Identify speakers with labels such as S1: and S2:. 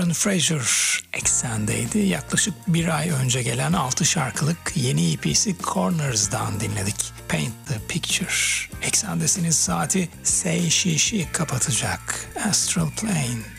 S1: Brendan Fraser eksendeydi. Yaklaşık bir ay önce gelen 6 şarkılık yeni EP'si Corners'dan dinledik. Paint the Picture. Eksendesinin saati Say She kapatacak. Astral Plane.